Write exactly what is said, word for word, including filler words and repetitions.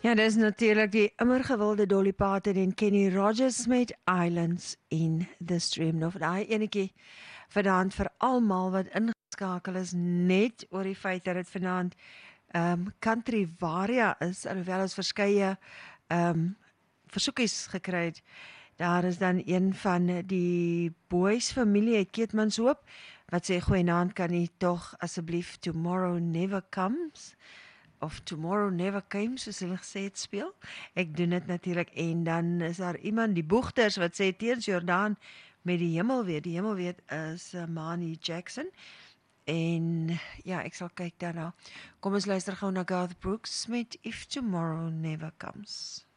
Ja, dis natuurlik die immer gewilde Dolly Parton en Kenny Rogers met Islands in the Stream. Nou, daai enetjie vanaand vir almal wat ingeskakel is net oor die feit dat dit vanaand ehm um, Country Varia is, alhoewel ons verskeie ehm um, versoekies gekry het. Daar is dan een van die Boys familie uit Keetmanshoop wat sê goeienaand, kan jy tog asseblief Tomorrow Never Comes of Tomorrow Never Came, soos hulle gesê het, speel. Ek doen dit natuurlik en dan is daar iemand, die Boegters, wat sê teens Jordaan met die hemel weet. Die hemel weet is uh, Mani Jackson. En ja, ek sal kyk daarna. Kom ons luister gou na Garth Brooks met If Tomorrow Never Comes.